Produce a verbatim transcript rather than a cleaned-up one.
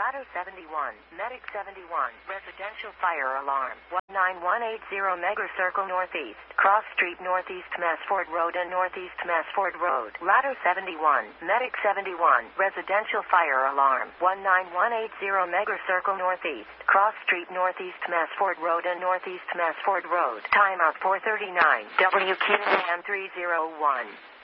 Ladder seventy-one, Medic seventy-one, Residential Fire Alarm, one nine one eight zero Mega Circle Northeast, Cross Street Northeast Massford Road and Northeast Massford Road. Ladder seventy-one, Medic seventy-one, Residential Fire Alarm, one nine one eight zero Mega Circle Northeast, Cross Street Northeast Massford Road and Northeast Massford Road. Timeout four thirty-nine, W Q A M three oh one.